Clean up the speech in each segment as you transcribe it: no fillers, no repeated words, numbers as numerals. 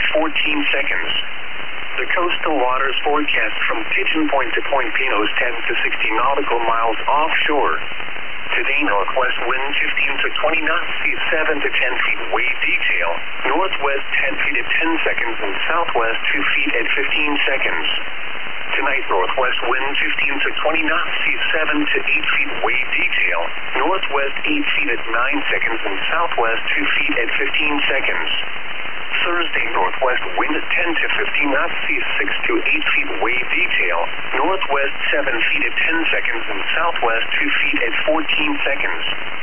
14 seconds. The coastal waters forecast from Pigeon Point to Point Pinos 10 to 60 nautical miles offshore. Today, northwest wind 15 to 20 knots, seas 7 to 10 feet, wave detail. Northwest 10 feet at 10 seconds and southwest 2 feet at 15 seconds. Tonight, northwest wind 15 to 20 knots, seas 7 to 8 feet, wave detail. Northwest 8 feet at 9 seconds and southwest 2 feet at 15 seconds. Thursday, northwest wind 10 to 15 knots, seas 6 to 8 feet, wave detail. Northwest 7 feet at 10 seconds and southwest 2 feet at 14 seconds.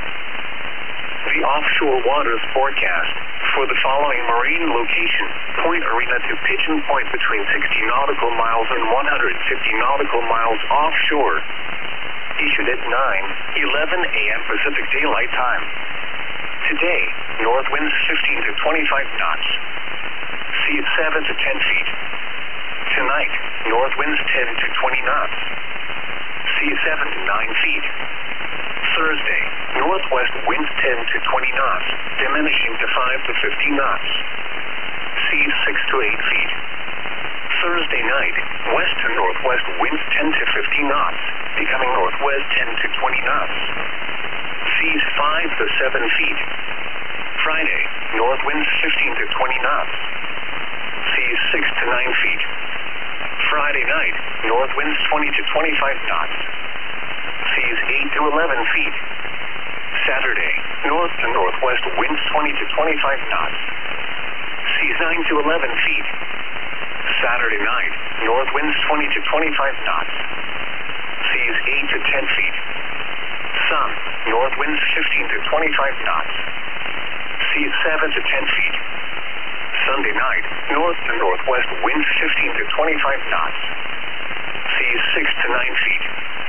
The offshore waters forecast for the following marine location: Point Arena to Pigeon Point between 60 nautical miles and 150 nautical miles offshore. Issued at 9:11 a.m. Pacific Daylight Time. Today, north winds 15 to 25 knots. Seas 7 to 10 feet. Tonight, north winds 10 to 20 knots. Seas 7 to 9 feet. Thursday, northwest winds 10 to 20 knots, diminishing to 5 to 15 knots. Seas 6 to 8 feet. Thursday night, west to northwest winds 10 to 15 knots, becoming northwest 10 to 20 knots. Seas 5 to 7 feet. Friday, north winds 15 to 20 knots. Seas 6 to 9 feet. Friday night, north winds 20 to 25 knots. Seas 8 to 11 feet. Saturday, north to northwest winds 20 to 25 knots. Seas 9 to 11 feet. Saturday night, north winds 20 to 25 knots. Seas 8 to 10 feet. Sun, north winds 15 to 25 knots. Seas 7 to 10 feet. Sunday night, north to northwest winds 15 to 25 knots. Seas 6 to 9 feet.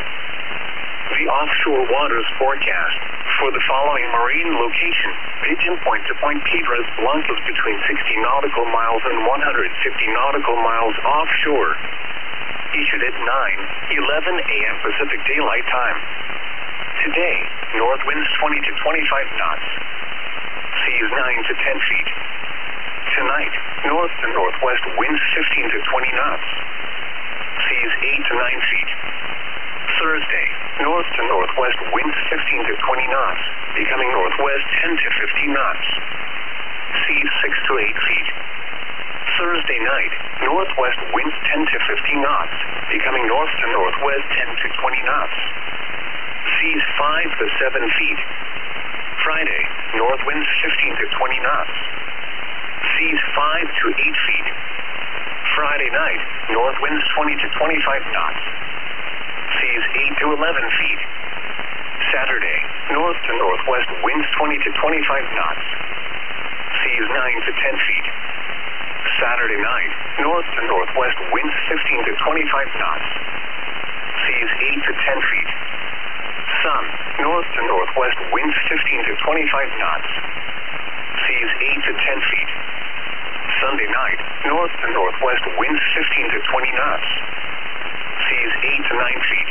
The offshore waters forecast for the following marine location: Pigeon Point to Point Piedras Blancas between 60 nautical miles and 150 nautical miles offshore. Issued at 9:11 a.m. Pacific Daylight Time. Today, north winds 20 to 25 knots. Seas 9 to 10 feet. Tonight, north to northwest winds 15 to 20 knots. Seas 8 to 9 feet. Thursday, north to northwest winds 15 to 20 knots, becoming northwest 10 to 15 knots. Seas 6 to 8 feet. Thursday night, northwest winds 10 to 15 knots, becoming north to northwest 10 to 20 knots. Seas 5 to 7 feet. Friday, north winds 15 to 20 knots. Seas 5 to 8 feet. Friday night, north winds 20 to 25 knots. Seas 8 to 11 feet. Saturday, north to northwest winds 20 to 25 knots. Seas 9 to 10 feet. Saturday night, north to northwest winds 15 to 25 knots. Seas 8 to 10 feet. Sun, north to northwest winds 15 to 25 knots. Seas 8 to 10 feet. Sunday night, north to northwest winds 15 to 20 knots. Seas 8 to 9 feet.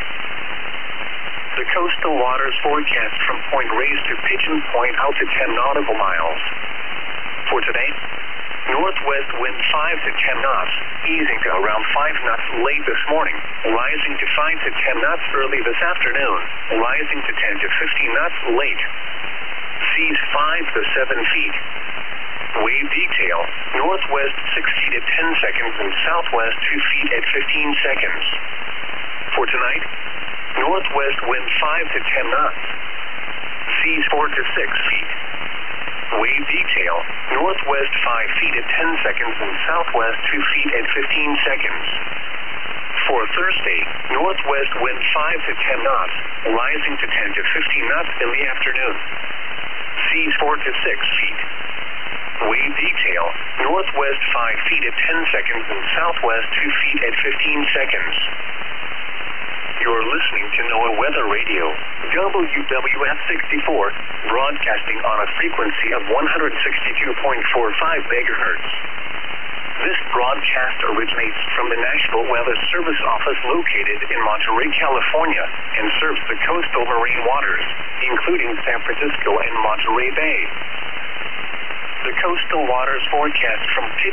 The coastal waters forecast from Point Reyes to Pigeon Point out to 10 nautical miles. For today, northwest wind 5 to 10 knots, easing to around 5 knots late this morning, rising to 5 to 10 knots early this afternoon, rising to 10 to 15 knots late. Seas 5 to 7 feet. Wave detail, northwest 6 feet at 10 seconds and southwest 2 feet at 15 seconds. For tonight, northwest wind 5 to 10 knots. Seas 4 to 6 feet. Wave detail, northwest 5 feet at 10 seconds and southwest 2 feet at 15 seconds. For Thursday, northwest wind 5 to 10 knots, rising to 10 to 15 knots in the afternoon. Seas 4 to 6 feet. Wave detail, northwest 5 feet at 10 seconds and southwest 2 feet at 15 seconds. You're listening to NOAA Weather Radio, WWF 64, broadcasting on a frequency of 162.45 megahertz. This broadcast originates from the National Weather Service Office located in Monterey, California, and serves the coastal marine waters, including San Francisco and Monterey Bay. The coastal waters forecast from